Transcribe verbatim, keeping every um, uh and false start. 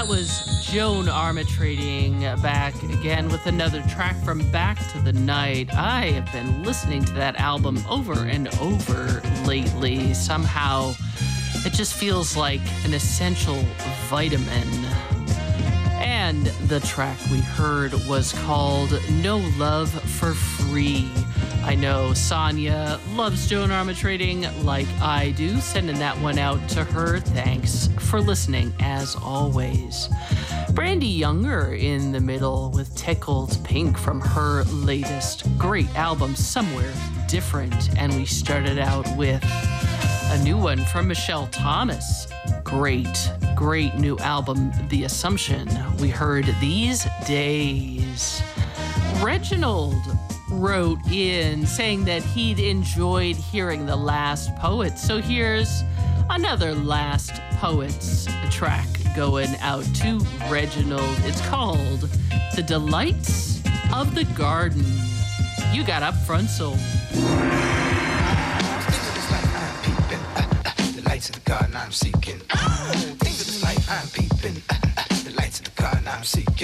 That was Joan Armatrading back again with another track from Back to the Night. I have been listening to that album over and over lately. Somehow it just feels like an essential vitamin. And the track we heard was called No Love for Free. I know Sonia loves Joan Armatrading like I do. Sending that one out to her. Thanks for listening, as always. Brandy Younger in the middle with Tickled Pink from her latest great album, Somewhere Different. And we started out with a new one from Michelle Thomas. Great, great new album, The Assumption. We heard These Days. Reginald wrote in saying that he'd enjoyed hearing The Last Poet. So here's another Last Poets track going out to Reginald. It's called The Delights of the Garden. You got Upfront Soul. The lights of the garden I'm seeking. Things of this life I'm peeping. The lights of the garden I'm seeking.